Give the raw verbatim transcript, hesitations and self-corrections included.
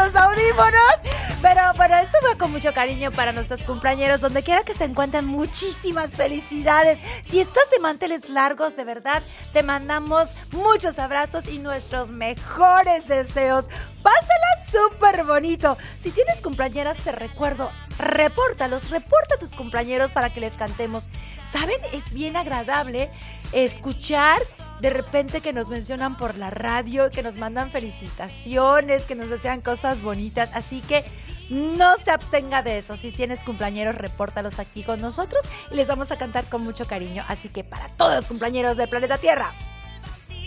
sus audífonos. Pero bueno, esto fue con mucho cariño para nuestros cumpleañeros, donde quiera que se encuentren, muchísimas felicidades. Si estás de manteles largos, de verdad, te mandamos muchos abrazos y nuestros mejores deseos. Pásala súper bonito. Si tienes cumpleañeras, te recuerdo, repórtalos, reporta a tus cumpleañeros para que les cantemos. ¿Saben? Es bien agradable escuchar de repente que nos mencionan por la radio, que nos mandan felicitaciones, que nos desean cosas bonitas. Así que no se abstenga de eso. Si tienes cumpleañeros, repórtalos aquí con nosotros y les vamos a cantar con mucho cariño. Así que para todos los cumpleañeros del planeta Tierra,